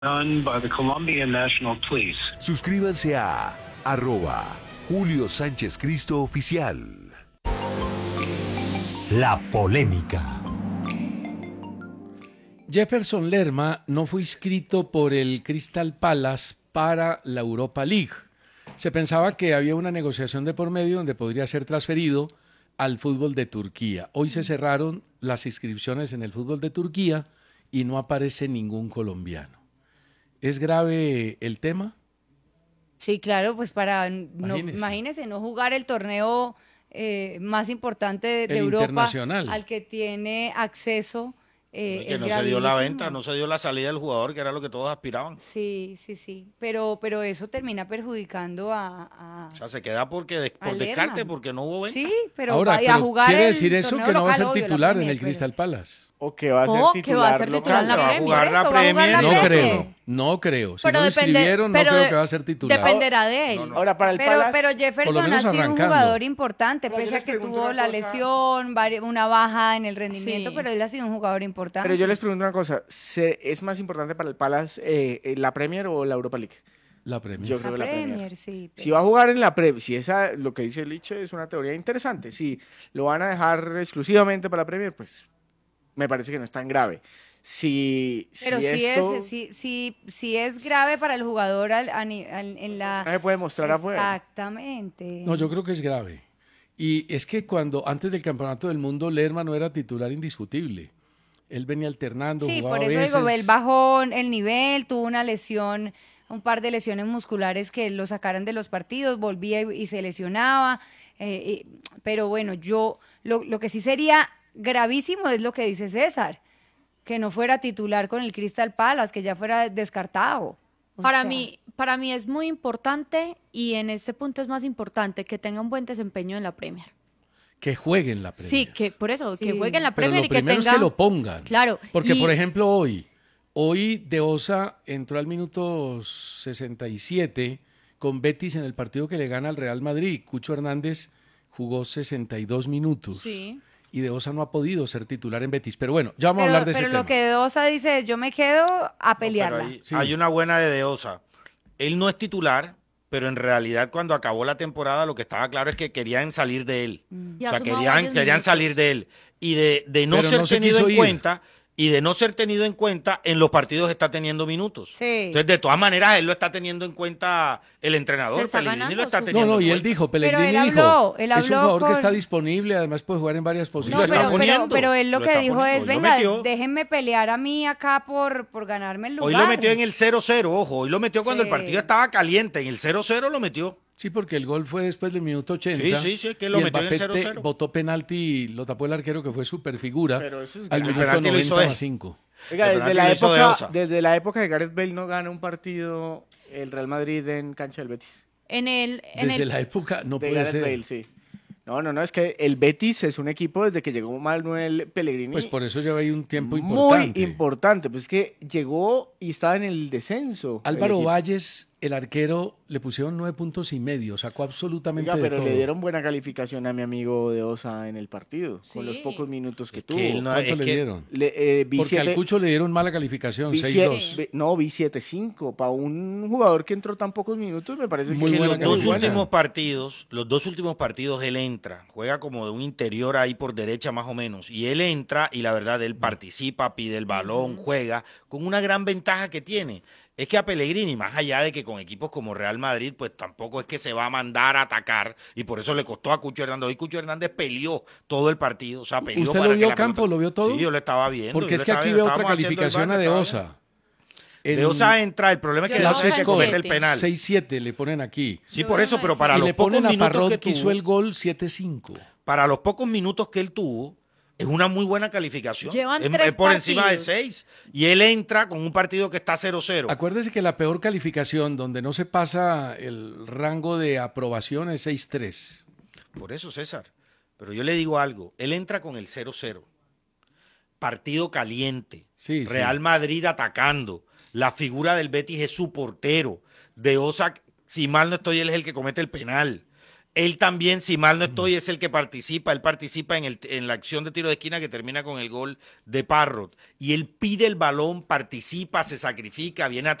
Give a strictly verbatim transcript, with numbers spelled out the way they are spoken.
done by the Colombian National Police. Suscríbanse a arroba Julio Sánchez Cristo Oficial. La polémica. Jefferson Lerma no fue inscrito por el Crystal Palace para la Europa League. Se pensaba que había una negociación de por medio donde podría ser transferido al fútbol de Turquía. Hoy se cerraron las inscripciones en el fútbol de Turquía y no aparece ningún colombiano. ¿Es grave el tema? Sí, claro, pues para, no, Imagínese. imagínese, no jugar el torneo eh, más importante de, de El Europa internacional. al que tiene acceso. Eh, que es no se dio la gravísimo. venta, no se dio la salida del jugador, que era lo que todos aspiraban. Sí, sí, sí, pero, pero eso termina perjudicando a... a- O sea, se queda porque de- por Al descarte, Lerman. porque no hubo venta. Sí, pero Ahora, vaya a pero jugar quiere el decir eso torneo que no va a local, ser obvio, la titular en Premier, el pero- Crystal Palace. O que va a ser Oh, titular que va a ser local. titular en la va a Premier. jugar la Eso, va a jugar Premier. la No Premier. creo, no creo. Si Pero no lo depende- inscribieron, no pero creo de- que va a ser titular. Dependerá de él. No, no. Ahora, para el Pero, Palace... pero Por lo Jefferson menos ha sido un arrancando. jugador importante, Pero yo pese a les que pregunto tuvo una la cosa. lesión, vari- una baja en el rendimiento, Sí. pero él ha sido un jugador importante. Pero yo les pregunto una cosa, ¿se- ¿es más importante para el Palace eh, eh, la Premier o la Europa League? La Premier. Yo la creo que la Premier, Premier. sí. Si pero- va a jugar en la Premier, si esa, lo que dice Liche es una teoría interesante, si lo van a dejar exclusivamente para la Premier, pues me parece que no es tan grave. Si, Pero si sí, esto es, sí, sí, sí es grave para el jugador al- a ni- al- en la... no se puede mostrar afuera. Exactamente. No, yo creo que es grave. Y es que cuando antes del Campeonato del Mundo, Lerma no era titular indiscutible. Él venía alternando, Sí, jugaba por eso a veces. digo, él bajó el nivel, tuvo una lesión, un par de lesiones musculares que lo sacaran de los partidos, volvía y, y se lesionaba. eh, y- pero bueno, yo lo, lo que sí sería gravísimo es lo que dice César, que no fuera titular con el Crystal Palace, que ya fuera descartado. O Para sea, mí, para mí es muy importante y en este punto es más importante que tenga un buen desempeño en la Premier. Que juegue en la Premier. Sí, que por eso, que Sí. juegue en la Pero Premier lo y que primero tenga... es que lo pongan. Claro. Porque, y- por ejemplo, hoy, hoy De Osa entró al minuto sesenta y siete con Betis en el partido que le gana al Real Madrid. Cucho Hernández jugó sesenta y dos minutos. Sí. Y De Osa no ha podido ser titular en Betis. Pero bueno, ya vamos pero a hablar de pero ese lo tema. que Dosa dice es, yo me quedo a No, pelearla. pero hay, Sí. hay una buena de Deosa. Él no es titular, pero en realidad cuando acabó la temporada lo que estaba claro es que querían salir de él. Y O ha sea, sumado querían, varios querían minutos. salir de él. Y de, de no Pero ser no se tenido quiso en ir. cuenta, y de no ser tenido en cuenta, en los partidos está teniendo minutos. Sí. Entonces, de todas maneras, él lo está teniendo en cuenta el entrenador. Se está Pellegrini ganando lo está su- teniendo No, no, en y él cuenta. dijo, Pero Pellegrini él habló, dijo, él es un habló jugador que con- está disponible, además puede jugar en varias No, posiciones. No, lo está pero, pero, poniendo, pero él lo, lo que está dijo poniendo. es, Hoy lo venga, metió. déjenme pelear a mí acá por, por ganarme el lugar. Hoy lo metió en el cero cero, ojo. Hoy lo metió cuando Sí. el partido estaba caliente. En el cero cero lo metió. Sí, porque el gol fue después del minuto ochenta. Sí, sí, sí, es que lo y metió en el Mbappé cero cero. Botó penalti y lo tapó el arquero que fue super figura Pero eso es al grave. El minuto penalti lo hizo noventa él. más cinco. Oiga, El desde penalti la, lo hizo de época, Osa. desde la época de Gareth Bale no gana un partido el Real Madrid en cancha del Betis. En el... En Desde el la época no de puede Gareth ser. Bale, sí. No, no, no, es que el Betis es un equipo desde que llegó Manuel Pellegrini. Pues por eso lleva ahí un tiempo muy importante. importante. Pues es que llegó y estaba en el descenso. el Álvaro equipo. Valles, el arquero, le pusieron nueve puntos y medio, sacó absolutamente Oiga, pero de todo. le dieron buena calificación a mi amigo de Osa en el partido, con Sí. los pocos minutos que Es tuvo. que él no- ¿Cuánto es le que- dieron? Le, eh, vi Porque al siete- Cucho le dieron mala calificación, vi seis siete- dos. vi- no, vi siete cinco. Para un jugador que entró tan pocos minutos, me parece Muy que que buena los dos calificación. últimos partidos, los dos últimos partidos él entra, juega como de un interior ahí por derecha más o menos, y él entra y la verdad él participa, pide el balón, juega, con una gran ventaja que tiene. Es que a Pellegrini, más allá de que con equipos como Real Madrid, pues tampoco es que se va a mandar a atacar, y por eso le costó a Cucho Hernández. Hoy Cucho Hernández peleó todo el partido, o sea, peleó ¿Usted para lo que vio, la Campo? pelota- ¿Lo vio todo? Sí, yo lo estaba viendo. Porque yo es lo que estaba aquí viendo, veo otra estábamos haciendo el calificación bar, a De estaba Osa. viendo. De Osa entra, el problema es que Yo no la sé Osa si es comete el siete. penal. seis siete le ponen aquí. Sí, Yo por voy a eso, pero decir. para y los le pocos ponen a minutos Parrot que que hizo tuvo, el gol siete cinco. para los pocos minutos que él tuvo, es una muy buena calificación. Llevan es, tres es por encima de partidos. seis. Y él entra con un partido que está cero cero. Acuérdese que la peor calificación donde no se pasa el rango de aprobación es seis tres. Por eso, César. Pero yo le digo algo. Él entra con el cero cero. Partido caliente. Sí, sí. Real Madrid atacando. La figura del Betis es su portero. De Osa, si mal no estoy, él es el que comete el penal. Él también, si mal no estoy, es el que participa. Él participa en, el, en la acción de tiro de esquina que termina con el gol de Parrot. Y él pide el balón, participa, se sacrifica, viene a